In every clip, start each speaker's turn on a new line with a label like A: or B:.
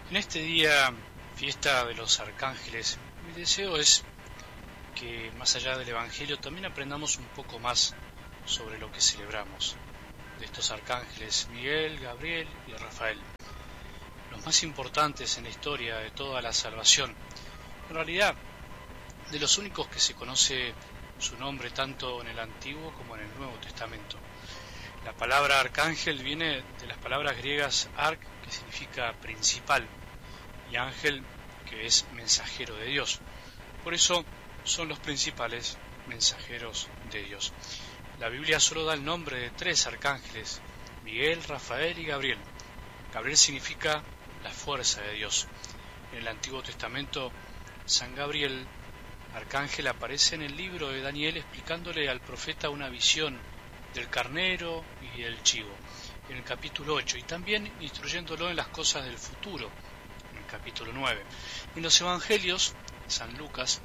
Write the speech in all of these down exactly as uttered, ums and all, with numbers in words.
A: En este día, fiesta de los arcángeles, mi deseo es que más allá del Evangelio también aprendamos un poco más sobre lo que celebramos, de estos arcángeles Miguel, Gabriel y Rafael, los más importantes en la historia de toda la salvación. En realidad, de los únicos que se conoce su nombre tanto en el Antiguo como en el Nuevo Testamento. La palabra arcángel viene de las palabras griegas arc, que significa principal, y ángel, que es mensajero de Dios. Por eso son los principales mensajeros de Dios. La Biblia solo da el nombre de tres arcángeles: Miguel, Rafael y Gabriel. Gabriel significa la fuerza de Dios. En el Antiguo Testamento, San Gabriel, arcángel, aparece en el libro de Daniel explicándole al profeta una visión del carnero y del chivo, en el capítulo ocho, y también instruyéndolo en las cosas del futuro, en el capítulo nueve. En los Evangelios, San Lucas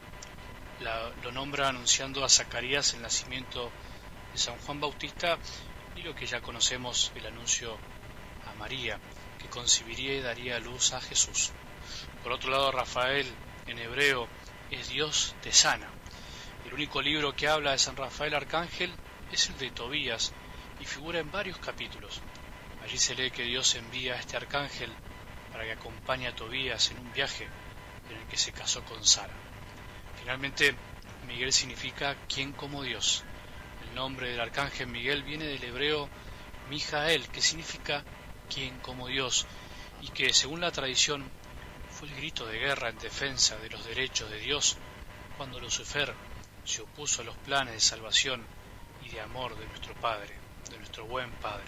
A: la, lo nombra anunciando a Zacarías el nacimiento de San Juan Bautista y lo que ya conocemos, el anuncio a María, que concibiría y daría a luz a Jesús. Por otro lado, Rafael, en hebreo, es Dios te sana. El único libro que habla de San Rafael Arcángel es el de Tobías y figura en varios capítulos. Allí se lee que Dios envía a este arcángel para que acompañe a Tobías en un viaje en el que se casó con Sara. Finalmente, Miguel significa quien como Dios. El nombre del arcángel Miguel viene del hebreo Mijael, que significa quien como Dios, y que según la tradición fue el grito de guerra en defensa de los derechos de Dios cuando Lucifer se opuso a los planes de salvación y de amor de nuestro Padre, de nuestro buen Padre.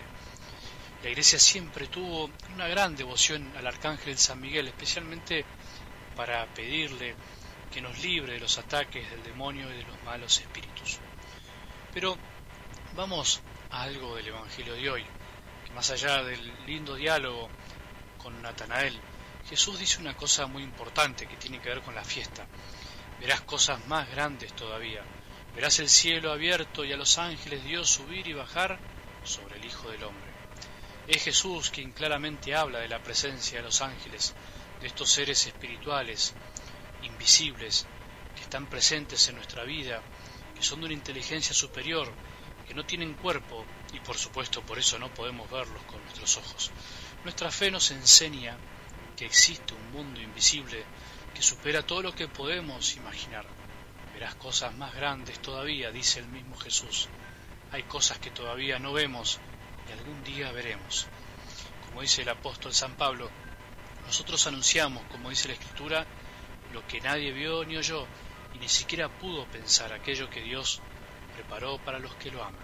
A: La Iglesia siempre tuvo una gran devoción al arcángel San Miguel, especialmente para pedirle que nos libre de los ataques del demonio y de los malos espíritus. Pero vamos a algo del Evangelio de hoy, que más allá del lindo diálogo con Natanael, Jesús dice una cosa muy importante que tiene que ver con la fiesta. Verás cosas más grandes todavía. Verás el cielo abierto y a los ángeles Dios subir y bajar sobre el Hijo del Hombre. Es Jesús quien claramente habla de la presencia de los ángeles, de estos seres espirituales, invisibles, que están presentes en nuestra vida, que son de una inteligencia superior, que no tienen cuerpo y por supuesto por eso no podemos verlos con nuestros ojos. Nuestra fe nos enseña que existe un mundo invisible que supera todo lo que podemos imaginar. Verás cosas más grandes todavía, dice el mismo Jesús. Hay cosas que todavía no vemos y algún día veremos. Como dice el apóstol San Pablo, nosotros anunciamos, como dice la Escritura, lo que nadie vio ni oyó y ni siquiera pudo pensar, aquello que Dios preparó para los que lo aman.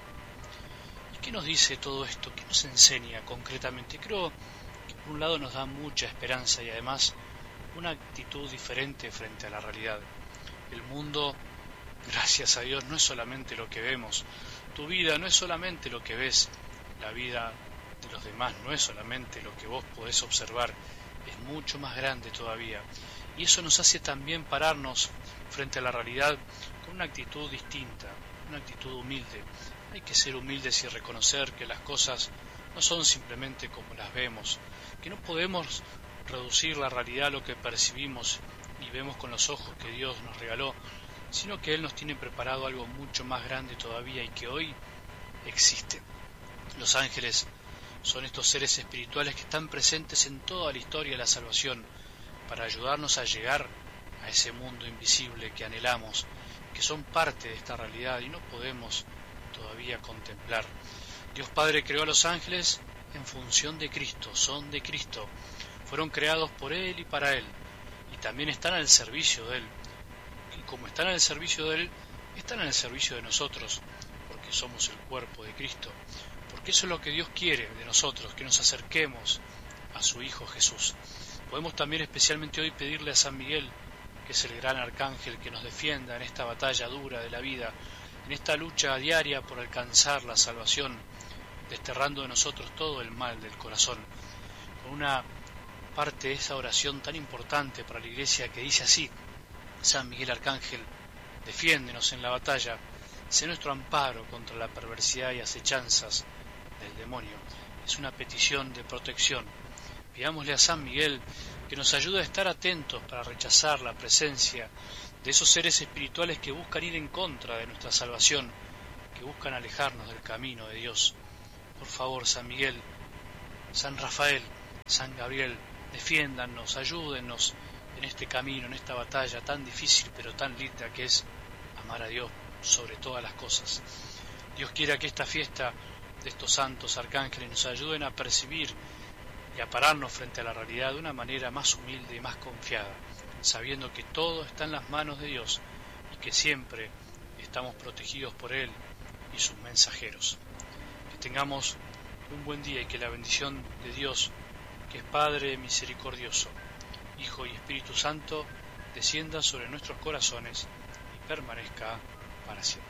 A: ¿Y qué nos dice todo esto? ¿Qué nos enseña concretamente? Creo que por un lado nos da mucha esperanza y además una actitud diferente frente a la realidad. El mundo, gracias a Dios, no es solamente lo que vemos. Tu vida no es solamente lo que ves. La vida de los demás no es solamente lo que vos podés observar. Es mucho más grande todavía. Y eso nos hace también pararnos frente a la realidad con una actitud distinta, una actitud humilde. Hay que ser humildes y reconocer que las cosas no son simplemente como las vemos, que no podemos reducir la realidad a lo que percibimos y vemos con los ojos que Dios nos regaló, sino que Él nos tiene preparado algo mucho más grande todavía y que hoy existe. Los ángeles son estos seres espirituales que están presentes en toda la historia de la salvación para ayudarnos a llegar a ese mundo invisible que anhelamos, que son parte de esta realidad y no podemos todavía contemplar. Dios Padre creó a los ángeles en función de Cristo, son de Cristo, fueron creados por Él y para Él, y también están al servicio de Él. Y como están al servicio de Él, están al servicio de nosotros, porque somos el cuerpo de Cristo, porque eso es lo que Dios quiere de nosotros, que nos acerquemos a su Hijo Jesús. Podemos también especialmente hoy pedirle a San Miguel, que es el gran arcángel, que nos defienda en esta batalla dura de la vida, en esta lucha diaria por alcanzar la salvación, desterrando de nosotros todo el mal del corazón, con una parte de esa oración tan importante para la Iglesia que dice así: San Miguel Arcángel, defiéndenos en la batalla, sé nuestro amparo contra la perversidad y acechanzas del demonio. Es una petición de protección. Pidámosle a San Miguel que nos ayude a estar atentos para rechazar la presencia de esos seres espirituales que buscan ir en contra de nuestra salvación, que buscan alejarnos del camino de Dios. Por favor, San Miguel, San Rafael, San Gabriel, defiéndannos, ayúdennos en este camino, en esta batalla tan difícil pero tan linda que es amar a Dios sobre todas las cosas. Dios quiera que esta fiesta de estos santos arcángeles nos ayuden a percibir y a pararnos frente a la realidad de una manera más humilde y más confiada, sabiendo que todo está en las manos de Dios y que siempre estamos protegidos por Él y sus mensajeros. Que tengamos un buen día y que la bendición de Dios, que es Padre misericordioso, Hijo y Espíritu Santo, descienda sobre nuestros corazones y permanezca para siempre.